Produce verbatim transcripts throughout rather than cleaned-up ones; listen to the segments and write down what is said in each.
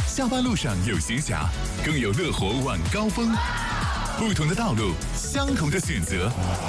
下班路上有闲暇，更有乐活晚高峰。不同的道路，相同的选择。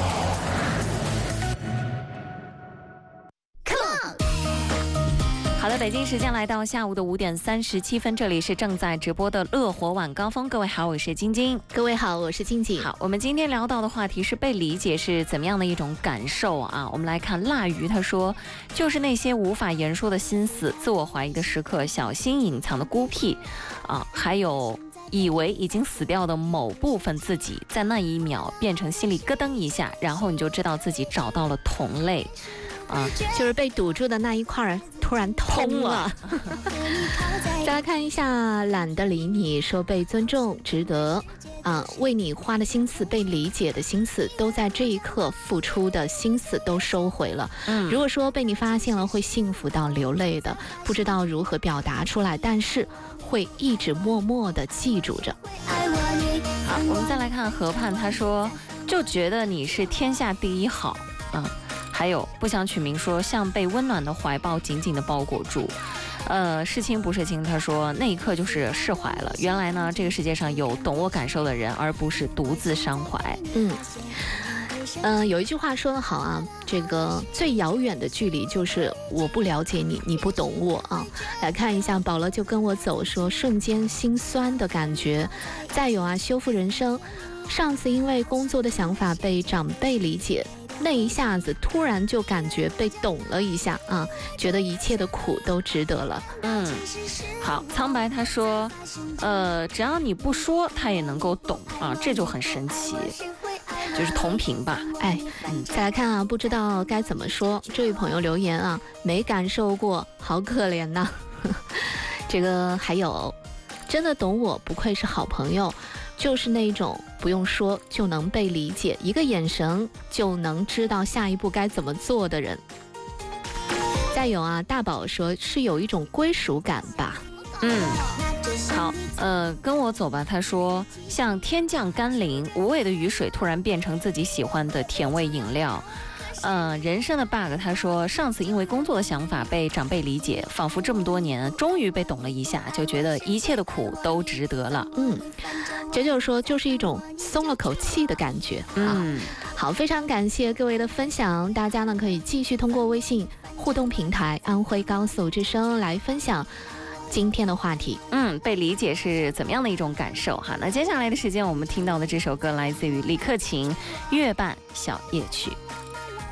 好的，北京时间来到下午的五点三十七分，这里是正在直播的乐活晚高峰。各位好，我是晶晶。 各位好，我是静静。 好，我们今天聊到的话题是被理解是怎么样的一种感受啊？我们来看腊鱼，他说，就是那些无法言说的心思、自我怀疑的时刻、小心隐藏的孤僻啊，还有以为已经死掉的某部分自己，在那一秒变成心里咯噔一下，然后你就知道自己找到了同类。啊， 就是被堵住的那一块突然通了。再来看一下，懒得理你说被尊重，值得啊，为你花的心思、被理解的心思，都在这一刻付出的心思都收回了。嗯，如果说被你发现了，会幸福到流泪的，不知道如何表达出来，但是会一直默默的记住着。 好，我们再来看河畔，他说就觉得你是天下第一好啊。还有不想取名说像被温暖的怀抱紧紧地包裹住，呃，是亲不是亲，他说那一刻就是释怀了。原来呢，这个世界上有懂我感受的人，而不是独自伤怀。 嗯，呃，有一句话说得好啊，这个最遥远的距离就是我不了解你，你不懂我啊。来看一下，保罗就跟我走说瞬间心酸的感觉。再有啊，修复人生，上次因为工作的想法被长辈理解。那一下子突然就感觉被懂了一下啊，觉得一切的苦都值得了。 嗯，好，苍白他说，呃，只要你不说，他也能够懂啊，这就很神奇，就是同频吧。 哎，嗯，再来看啊，不知道该怎么说。这位朋友留言啊，没感受过，好可怜呐。这个还有，真的懂我，不愧是好朋友。就是那种不用说就能被理解，一个眼神就能知道下一步该怎么做的人。再有啊，大宝说是有一种归属感吧。 嗯，好，呃，跟我走吧。他说像天降甘霖，无味的雨水突然变成自己喜欢的甜味饮料。呃，人生的 bug， 他说上次因为工作的想法被长辈理解，仿佛这么多年终于被懂了一下，就觉得一切的苦都值得了。 嗯，这就是说就是一种松了口气的感觉。嗯，好，非常感谢各位的分享，大家呢可以继续通过微信互动平台安徽高速之声来分享今天的话题。 嗯，被理解是怎么样的一种感受哈？那接下来的时间我们听到的这首歌来自于李克勤《月半小夜曲》。